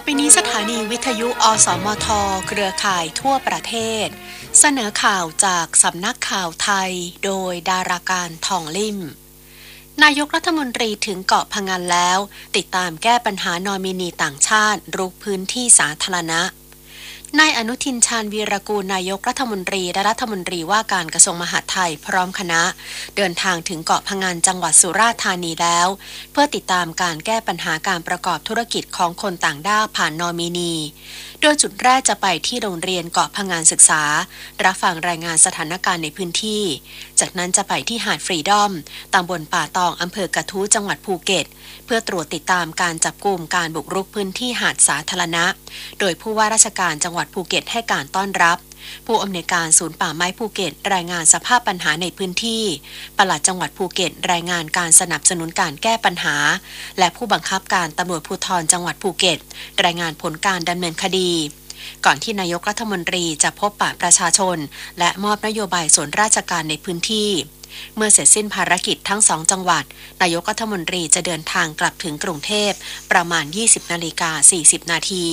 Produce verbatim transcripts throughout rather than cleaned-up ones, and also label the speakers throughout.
Speaker 1: ไปนี้สถานีวิทยุอสมทเครือข่ายทั่วประเทศเสนอข่าวจากสำนักข่าวไทยโดยดาราการทองลิ่มนายกรัฐมนตรีถึงเกาะพะงันแล้วติดตามแก้ปัญหานอมินีต่างชาติรุกพื้นที่สาธารณะนายอนุทินชาญวีรกูลนายกรัฐมนตรีและรัฐมนตรีว่าการกระทรวงมหาดไทยพร้อมคณะเดินทางถึงเกาะพะงันจังหวัดสุราษฎร์ธานีแล้วเพื่อติดตามการแก้ปัญหาการประกอบธุรกิจของคนต่างด้าวผ่านนอมินีโดยจุดแรกจะไปที่โรงเรียนเกาะพะงันศึกษารับฟังรายงานสถานการณ์ในพื้นที่จากนั้นจะไปที่หาดฟรีดอมตำบลป่าตองอำเภอกระทู้จังหวัดภูเก็ตเพื่อตรวจติดตามการจับกุมการบุกรุกพื้นที่หาดสาธารณะโดยผู้ว่าราชการจังหวัดภูเก็ตให้การต้อนรับผู้อำนวยการศูนย์ป่าไม้ภูเก็ตรายงานสภาพปัญหาในพื้นที่ปลัดจังหวัดภูเก็ตรายงานการสนับสนุนการแก้ปัญหาและผู้บังคับการตำรวจภูธรจังหวัดภูเก็ตรายงานผลการดำเนินคดีก่อนที่นายกรัฐมนตรีจะพบปะประชาชนและมอบนโยบายส่วนราชการในพื้นที่เมื่อเสร็จสิ้นภารกิจทั้งสองจังหวัดนายกรัฐมนตรีจะเดินทางกลับถึงกรุงเทพประมาณ ยี่สิบนาฬิกาสี่สิบนาที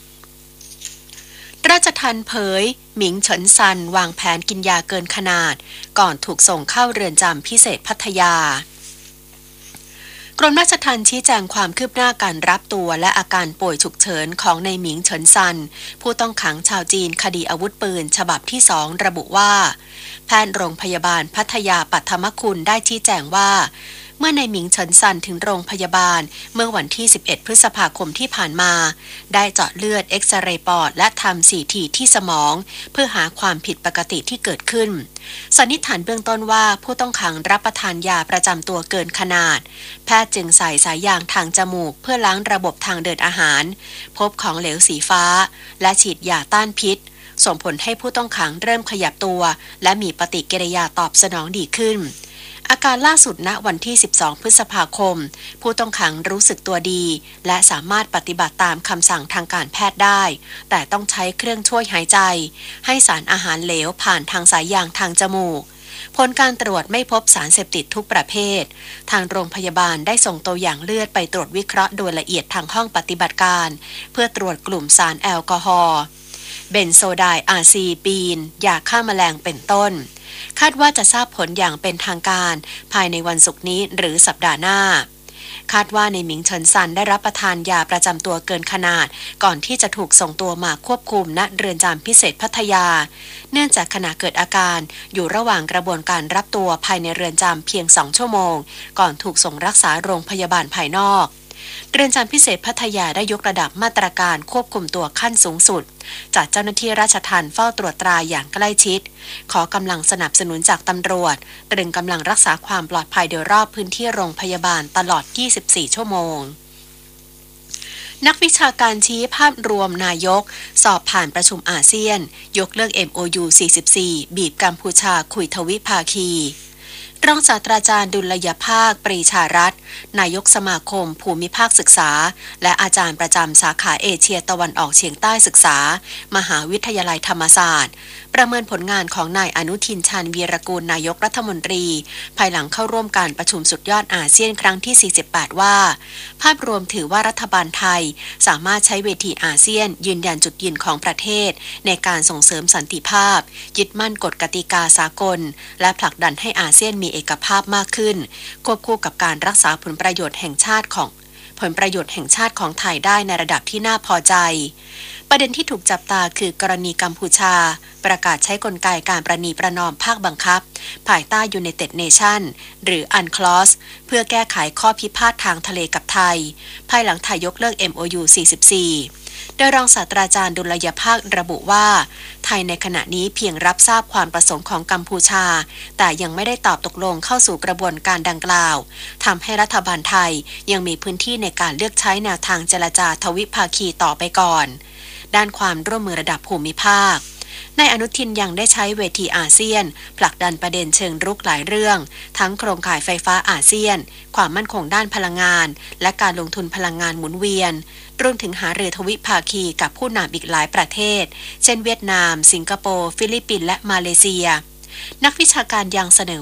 Speaker 1: ราชทัณฑ์เผยหมิงเฉินซันวางแผนกินยาเกินขนาดก่อนถูกส่งเข้าเรือนจำพิเศษพัทยากรมราชทัณฑ์ชี้แจงความคืบหน้าการรับตัวและอาการป่วยฉุกเฉินของนายหมิงเฉินซันผู้ต้องขังชาวจีนคดีอาวุธปืนฉบับที่สองระบุว่าแพทย์โรงพยาบาลพัทยาปัทมคุณได้ชี้แจงว่าเมื่อนายหมิงเฉินซันถึงโรงพยาบาลเมื่อวันที่สิบเอ็ดพฤษภาคมที่ผ่านมาได้เจาะเลือดเอ็กซเรย์ปอดและทำ ซี ที ที่สมองเพื่อหาความผิดปกติที่เกิดขึ้นสันนิษฐานเบื้องต้นว่าผู้ต้องขังรับประทานยาประจำตัวเกินขนาดแพทย์จึงใส่สายยางทางจมูกเพื่อล้างระบบทางเดินอาหารพบของเหลวสีฟ้าและฉีดยาต้านพิษส่งผลให้ผู้ต้องขังเริ่มขยับตัวและมีปฏิกิริยาตอบสนองดีขึ้นอาการล่าสุดณวันที่สิบสองพฤษภาคมผู้ต้องขังรู้สึกตัวดีและสามารถปฏิบัติตามคำสั่งทางการแพทย์ได้แต่ต้องใช้เครื่องช่วยหายใจให้สารอาหารเหลวผ่านทางสายยางทางจมูกผลการตรวจไม่พบสารเสพติดทุกประเภททางโรงพยาบาลได้ส่งตัวอย่างเลือดไปตรวจวิเคราะห์โดยละเอียดทางห้องปฏิบัติการเพื่อตรวจกลุ่มสารแอลกอฮอล์เบนโซไดอาร์ซีปีนยาฆ่าแมลงเป็นต้นคาดว่าจะทราบผลอย่างเป็นทางการภายในวันศุกร์นี้หรือสัปดาห์หน้าคาดว่าในหมิงเฉินซันได้รับประทานยาประจำตัวเกินขนาดก่อนที่จะถูกส่งตัวมาควบคุมณเรือนจำพิเศษพัทยาเนื่องจากขณะเกิดอาการอยู่ระหว่างกระบวนการรับตัวภายในเรือนจำเพียงสองชั่วโมงก่อนถูกส่งรักษาโรงพยาบาลภายนอกเรือนจำพิเศษพัทยาได้ยกระดับมาตรการควบคุมตัวขั้นสูงสุดจัดเจ้าหน้าที่ราชทัณฑ์เฝ้าตรวจตราอย่างใกล้ชิดขอกำลังสนับสนุนจากตำรวจตรึงกำลังรักษาความปลอดภัยโดยรอบพื้นที่โรงพยาบาลตลอดยี่สิบสี่ชั่วโมงนักวิชาการชี้ภาพรวมนายกสอบผ่านประชุมอาเซียนยกเลิก เอ็ม โอ ยู สี่สิบสี่บีบกัมพูชาคุยทวิภาคีรองศาสตราจารย์ดุลยภาคปรีชารัตน์นายกสมาคมภูมิภาคศึกษาและอาจารย์ประจำสาขาเอเชียตะวันออกเฉียงใต้ศึกษามหาวิทยาลัยธรรมศาสตร์ประเมินผลงานของนายอนุทินชาญวีรกูลนายกรัฐมนตรีภายหลังเข้าร่วมการประชุมสุดยอดอาเซียนครั้งที่สี่สิบแปดว่าภาพรวมถือว่ารัฐบาลไทยสามารถใช้เวทีอาเซียนยืนยันจุดยืนของประเทศในการส่งเสริมสันติภาพยึดมั่นกฎกติกาสากลและผลักดันให้อาเซียนมีเอกภาพมากขึ้นควบคู่กับการรักษาผลประโยชน์แห่งชาติของผลประโยชน์แห่งชาติของไทยได้ในระดับที่น่าพอใจประเด็นที่ถูกจับตาคือกรณีกัมพูชาประกาศใช้กลไกการประนีประนอมภาคบังคับภายใต้ United Nation หรือ อันคลอส เพื่อแก้ไขข้อพิพาททางทะเลกับไทยภายหลังไทยยกเลิก เอ็ม โอ ยู สี่สิบสี่โดยรองศาสตราจารย์ดุลยภาคระบุว่าไทยในขณะนี้เพียงรับทราบความประสงค์ของกัมพูชาแต่ยังไม่ได้ตอบตกลงเข้าสู่กระบวนการดังกล่าวทำให้รัฐบาลไทยยังมีพื้นที่ในการเลือกใช้แนวทางเจรจาทวิภาคีต่อไปก่อนด้านความร่วมมือระดับภูมิภาคนายอนุทินยังได้ใช้เวทีอาเซียนผลักดันประเด็นเชิงรุกหลายเรื่องทั้งโครงข่ายไฟฟ้าอาเซียนความมั่นคงด้านพลังงานและการลงทุนพลังงานหมุนเวียนรวมถึงหารือทวิภาคีกับผู้นำอีกหลายประเทศเช่นเวียดนามสิงคโปร์ฟิลิปปินส์และมาเลเซียนักวิชาการยังเสนอ